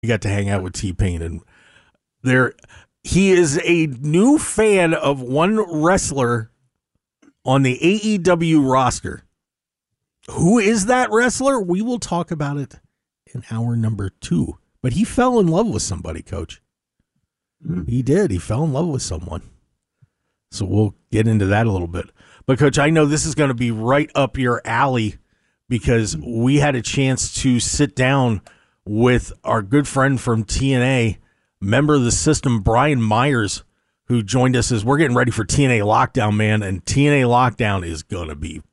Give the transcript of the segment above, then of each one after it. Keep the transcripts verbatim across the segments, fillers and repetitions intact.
You got to hang out with T-Pain, and there he is a new fan of one wrestler on the A E W roster. Who is that wrestler? We will talk about it in hour number two. But he fell in love with somebody, Coach. He did. He fell in love with someone. So we'll get into that a little bit. But, Coach, I know this is going to be right up your alley because we had a chance to sit down with our good friend from T N A, member of the system, Brian Myers, who joined us as we're getting ready for T N A Lockdown, man. And T N A Lockdown is going to be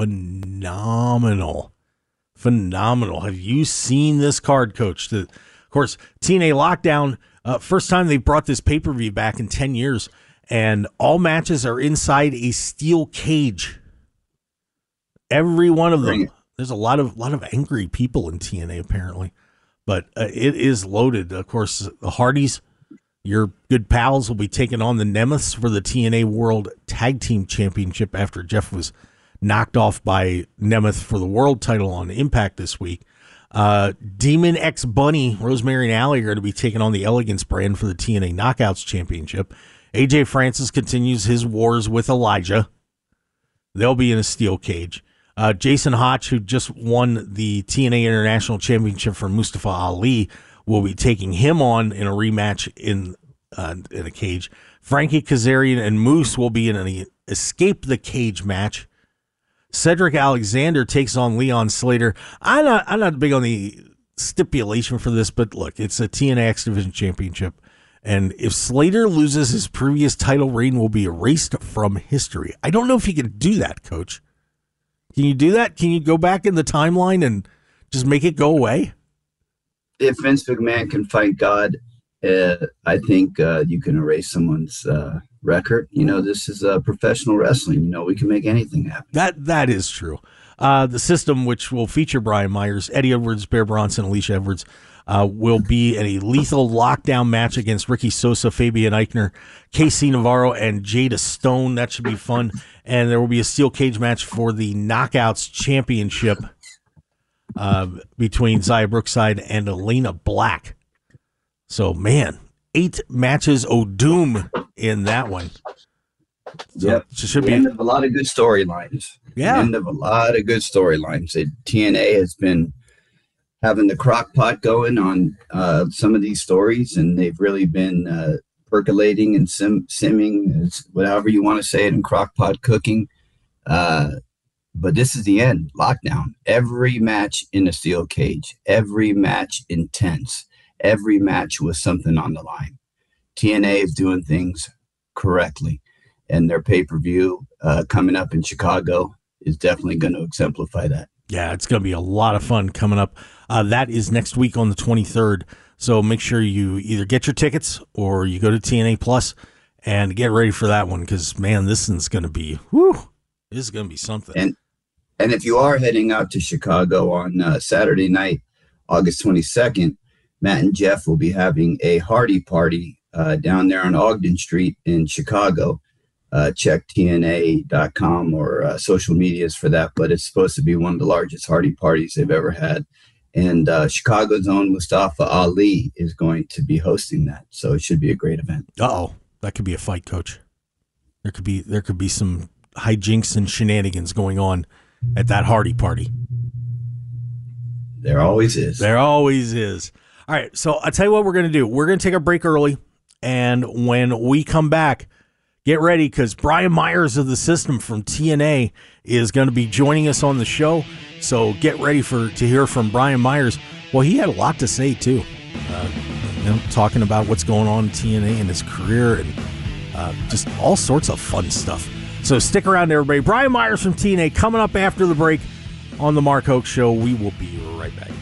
phenomenal. Phenomenal. Have you seen this card, Coach? The, of course, T N A Lockdown, uh, first time they brought this pay-per-view back in ten years, and all matches are inside a steel cage. Every one of them. There's a lot of lot of angry people in T N A, apparently. But uh, it is loaded. Of course, the Hardys, your good pals, will be taking on the Nemeths for the T N A World Tag Team Championship after Jeff was knocked off by Nemeth for the world title on Impact this week. Uh, Demon X Bunny, Rosemary and Allie are going to be taking on the Elegance brand for the T N A Knockouts Championship. A J Francis continues his wars with Elijah. They'll be in a steel cage. Uh, Jason Hotch, who just won the T N A International Championship for Mustafa Ali, will be taking him on in a rematch in uh, in a cage. Frankie Kazarian and Moose will be in an Escape the Cage match. Cedric Alexander takes on Leon Slater. I'm not, I'm not big on the stipulation for this, but look, it's a T N A X Division Championship. And if Slater loses, his previous title reign will be erased from history. I don't know if you can do that, Coach. Can you do that? Can you go back in the timeline and just make it go away? If Vince McMahon can fight God, uh, I think uh, you can erase someone's uh, record. You know, this is uh, professional wrestling. You know, we can make anything happen. That That is true. Uh, the system, which will feature Brian Myers, Eddie Edwards, Bear Bronson, Alicia Edwards, uh, will be in a lethal lockdown match against Ricky Sosa, Fabian Eichner, K C Navarro, and Jada Stone. That should be fun. And there will be a steel cage match for the Knockouts Championship uh, between Zaya Brookside and Elena Black. So, man, eight matches o' doom in that one. So yep. It should the be end of a lot of good storylines. Yeah. The end of a lot of good storylines. T N A has been having the crock pot going on uh, some of these stories, and they've really been uh, percolating and sim- simming, whatever you want to say it, in crock pot cooking. Uh, but this is the end. Lockdown. Every match in a steel cage. Every match intense. Every match with something on the line. T N A is doing things correctly. And their pay-per-view uh, coming up in Chicago is definitely going to exemplify that. Yeah, it's going to be a lot of fun coming up. Uh, that is next week on the twenty-third. So make sure you either get your tickets or you go to T N A Plus and get ready for that one because, man, this one's going to be, whew, this is going to be something. And and if you are heading out to Chicago on uh, Saturday night, August twenty-second, Matt and Jeff will be having a Hardy party uh, down there on Ogden Street in Chicago. Uh, check T N A dot com or uh, social medias for that, but it's supposed to be one of the largest Hardy parties they've ever had. And uh, Chicago's own Mustafa Ali is going to be hosting that, so it should be a great event. Uh-oh, that could be a fight, Coach. There could be there could be some hijinks and shenanigans going on at that Hardy party. There always is. There always is. All right, so I'll tell you what we're going to do. We're going to take a break early, and when we come back, get ready because Brian Myers of the system from T N A is going to be joining us on the show. So get ready for to hear from Brian Myers. Well, he had a lot to say, too. Uh, you know, talking about what's going on in T N A and his career and uh, just all sorts of fun stuff. So stick around, everybody. Brian Myers from T N A coming up after the break on the Mark Hoke Show. We will be right back.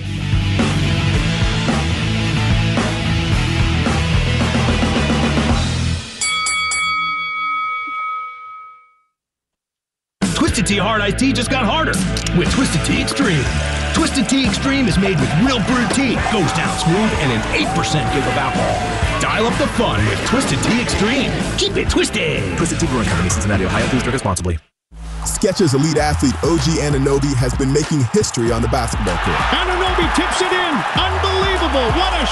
Twisted Tea Hard Iced Tea just got harder with Twisted Tea Extreme. Twisted Tea Extreme is made with real brewed tea, goes down smooth, and an eight percent give of alcohol. Dial up the fun with Twisted Tea Extreme. Keep it twisted. Twisted Tea Brewing Company, Cincinnati, Ohio. Please drink responsibly. Skechers elite athlete O G Anunoby has been making history on the basketball court. Anunoby tips it in. Unbelievable. What a